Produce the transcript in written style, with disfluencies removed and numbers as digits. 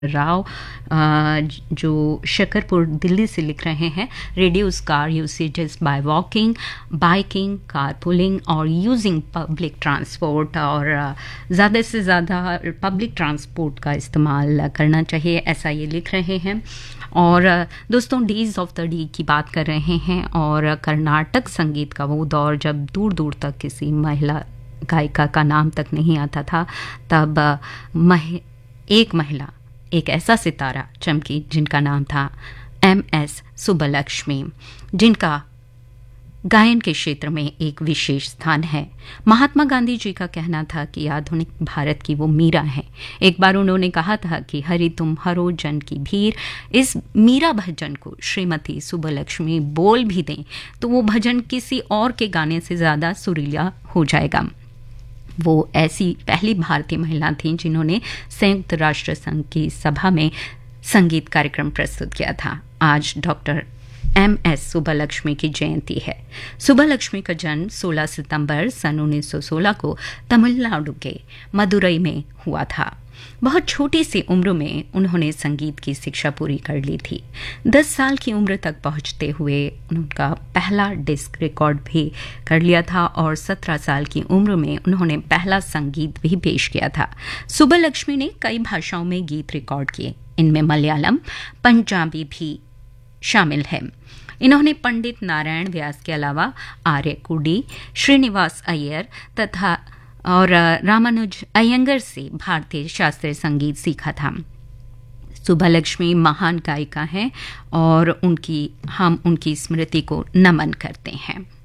राव जो शकरपुर दिल्ली से लिख रहे हैं, reduce car usages by walking, biking, car pulling और यूजिंग पब्लिक ट्रांसपोर्ट, और ज़्यादा से ज़्यादा पब्लिक ट्रांसपोर्ट का इस्तेमाल करना चाहिए, ऐसा ये लिख रहे हैं। और दोस्तों, डेज ऑफ द डे की बात कर रहे हैं, और कर्नाटक संगीत का वो दौर जब दूर दूर तक किसी महिला गायिका का नाम तक नहीं आता था, तब एक महिला, एक ऐसा सितारा चमकी जिनका नाम था MS सुब्बलक्ष्मी, जिनका गायन के क्षेत्र में एक विशेष स्थान है। महात्मा गांधी जी का कहना था कि आधुनिक भारत की वो मीरा है। एक बार उन्होंने कहा था कि हरि तुम हरो जन की भीड़, इस मीरा भजन को श्रीमती सुब्बलक्ष्मी बोल भी दें तो वो भजन किसी और के गाने से ज़्यादा सुरीला हो जाएगा। वो ऐसी पहली भारतीय महिला थीं जिन्होंने संयुक्त राष्ट्र संघ की सभा में संगीत कार्यक्रम प्रस्तुत किया था। आज डॉक्टर MS सुब्बलक्ष्मी की जयंती है। सुब्बलक्ष्मी का जन्म 16 सितंबर सन 1916 को तमिलनाडु के मदुरई में हुआ था। बहुत छोटी सी उम्र में उन्होंने संगीत की शिक्षा पूरी कर ली थी। 10 साल की उम्र तक पहुंचते हुए उनका पहला डिस्क रिकॉर्ड भी कर लिया था, और 17 साल की उम्र में उन्होंने पहला संगीत भी पेश किया था। सुब्बलक्ष्मी ने कई भाषाओं में गीत रिकॉर्ड किए, इनमें मलयालम, पंजाबी भी शामिल है। इन्होंने पंडित नारायण व्यास के अलावा आर्य कुडी, श्रीनिवास अय्यर तथा और रामानुज अयंगर से भारतीय शास्त्रीय संगीत सीखा था। सुब्बलक्ष्मी महान गायिका हैं और हम उनकी स्मृति को नमन करते हैं।